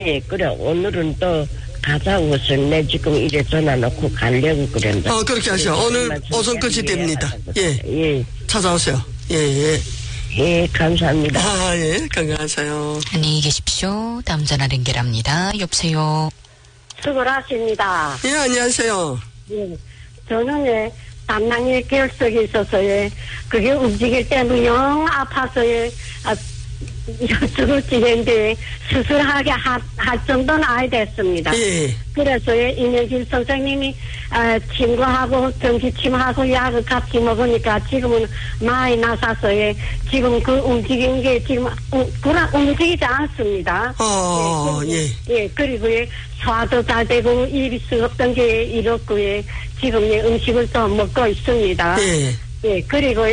예, 그래. 오늘은 또 가자 우선 내 지금 이래 전화 놓고 가려고 그랬는데. 그렇게 하셔. 오늘 오전 끝이 됩니다. 예. 예. 찾아오세요. 예, 예. 예, 감사합니다. 예. 건강하세요. 안녕히 계십시오. 다음 전화 연결합니다. 여보세요. 수고하십니다. 예, 안녕하세요. 예. 저는 담낭에 결석이 있어서 그게 움직일 때는 영 아파서 죽을지는데 수술하게 할 정도는 아예 됐습니다. 예. 그래서 임영길 선생님이 친구하고 전기침하고 약을 같이 먹으니까 지금은 많이 나서서 지금 그 움직이는 게 지금 움직이지 않습니다. 예. 그리고 소화도 잘 되고 입이 썩었던 게 이렇고 지금 음식을 좀 먹고 있습니다. 예. 예, 그리고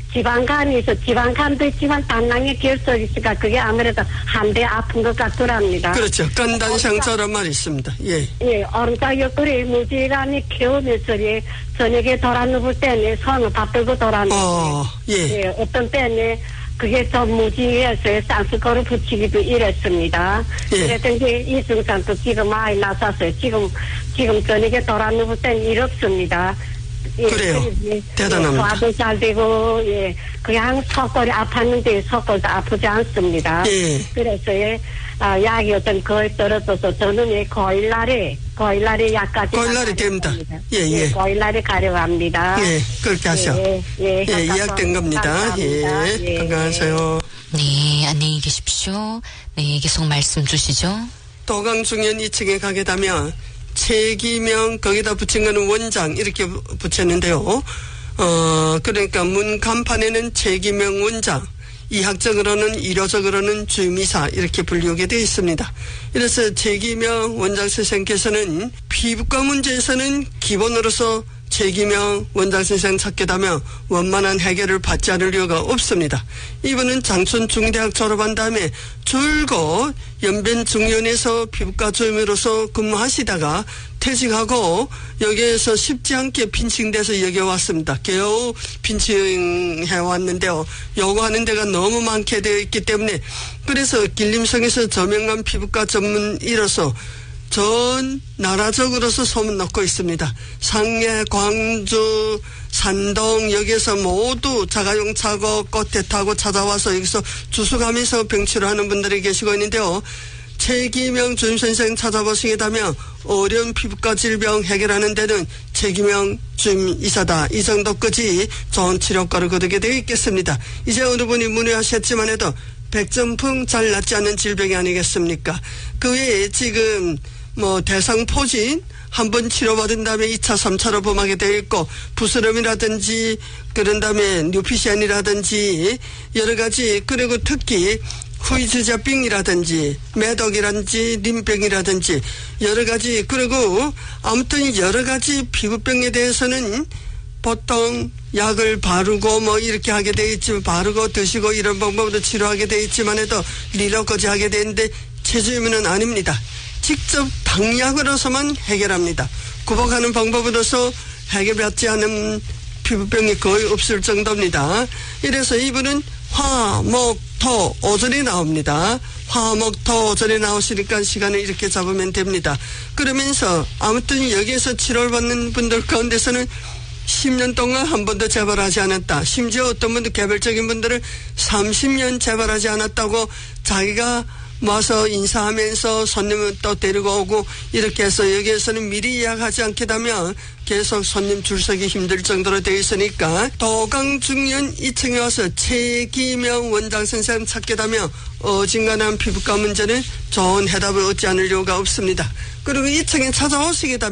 지방간도 있지만 담낭에 결석이 있으니까 그게 아무래도 한데 아픈 것 같더랍니다. 그렇죠. 간단상처란 말이 있습니다. 예. 예, 오른쪽 옆구리 무지간히 키우면서 저녁에 돌아누울 때는 손을 받들고 돌아누고 예. 어떤 때는 그게 좀 무지해서 쌍수거를 붙이기도 이랬습니다. 예. 그랬더니 이 증상도 지금 많이 나서서 지금 저녁에 돌아누울 때는 이렇습니다. 예, 그래요. 대단합니다. 소화도 잘 되고, 그냥 속골이 아팠는데 속골도 아프지 않습니다. 예. 그래서, 약이 어떤 거에 떨어져서 저는 고일날에 약까지. 고일날이 됩니다. 예. 고일날에 가려고 합니다. 예, 그렇게 하셔. 예, 예약된 겁니다. 예, 건강하세요. 네, 안녕히 계십시오. 네, 계속 말씀 주시죠. 도강중년 2층에 가게 되면 최기명 거기다 붙인 거는 원장 이렇게 붙였는데요. 그러니까 문 간판에는 최기명 원장, 이학적으로는 이료적으로는 주임이사 이렇게 불리우게 되어 있습니다. 이래서 최기명 원장 선생께서는 피부과 문제에서는 기본으로서 최기명 원장 선생 찾게 되면 원만한 해결을 받지 않을 이유가 없습니다. 이분은 장춘 중대학 졸업한 다음에 줄곧 연변중년에서 피부과 주임으로서 근무하시다가 퇴직하고 여기에서 쉽지 않게 핀칭돼서 여기 왔습니다. 겨우 핀칭해 왔는데요. 요구하는 데가 너무 많게 되어 있기 때문에 그래서 길림성에서 저명한 피부과 전문의로서 전 나라적으로서 소문났고 있습니다. 상해, 광주, 산동 여기에서 모두 자가용 차고 꽃에 타고 찾아와서 여기서 주수가면서 병치료 하는 분들이 계시고 있는데요. 최기명 주임선생 찾아보시게 되면 어려운 피부과 질병 해결하는 데는 최기명 주임이사다. 이 정도까지 좋은 치료과를 거두게 되어 있겠습니다. 이제 어느 분이 문의하셨지만 해도 백전풍 잘 낫지 않는 질병이 아니겠습니까? 그 외에 지금 대상포진 한 번 치료받은 다음에 2차, 3차로 범하게 되어 있고 부스럼이라든지 그런 다음에 뉴피시안이라든지 여러 가지 그리고 특히 후이즈자병이라든지 매독이라든지 림병이라든지 여러 가지 그리고 아무튼 여러 가지 피부병에 대해서는 보통 약을 바르고 이렇게 하게 돼 있지만 바르고 드시고 이런 방법으로 치료하게 돼 있지만 해도 리로까지 하게 되는데 최저임은 아닙니다. 직접 당약으로서만 해결합니다. 구복하는 방법으로서 해결받지 않은 피부병이 거의 없을 정도입니다. 이래서 이분은 화, 목, 토 오전에 나옵니다. 화, 목, 토 오전에 나오시니까 시간을 이렇게 잡으면 됩니다. 그러면서 아무튼 여기에서 치료를 받는 분들 가운데서는 10년 동안 한 번도 재발하지 않았다. 심지어 어떤 분들 개별적인 분들은 30년 재발하지 않았다고 자기가 와서 인사하면서 손님을 또 데리고 오고 이렇게 해서 여기에서는 미리 예약하지 않게 되면 계속 손님 줄 서기 힘들 정도로 되어 있으니까 도강중년 2층에 와서 최기명 원장 선생 찾게 되면 어진간한 피부과 문제는 좋은 해답을 얻지 않을 이유가 없습니다. 그리고 2층에 찾아오시게 되면